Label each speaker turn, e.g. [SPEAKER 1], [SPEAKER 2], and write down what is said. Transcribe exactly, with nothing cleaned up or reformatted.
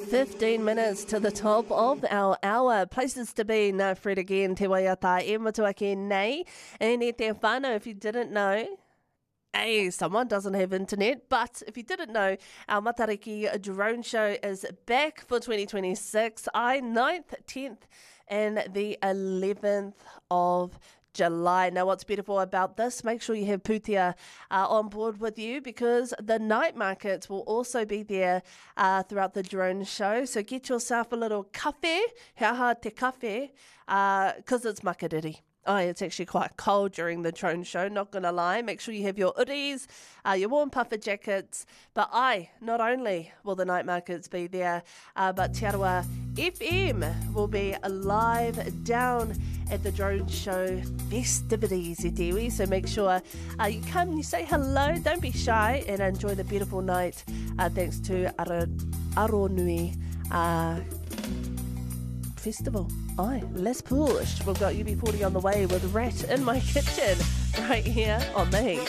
[SPEAKER 1] fifteen minutes to the top of our hour. Places to be, nā Fred again, te waiata e matuake nei. And e te whānau, if you didn't know, hey, someone doesn't have internet, but if you didn't know, our Matariki drone show is back for twenty twenty-six, I ninth, tenth and the eleventh of July. Now, what's beautiful about this, make sure you have Pūtea uh, on board with you because the night markets will also be there uh, throughout the drone show. So get yourself a little kafe, he aha te kafe, because uh, it's makariri. Oh, it's actually quite cold during the drone show, not going to lie. Make sure you have your hoodies, uh, your warm puffer jackets. But I, not only will the night markets be there, uh, but Te Arawa F M will be live down at the drone show festivities, e te iwi. So make sure uh, you come, you say hello, don't be shy, and enjoy the beautiful night. Uh, thanks to Ara, Aronui uh, Festival. Aye, let's push. We've got U B forty on the way with Rat in My Kitchen right here on the Heat.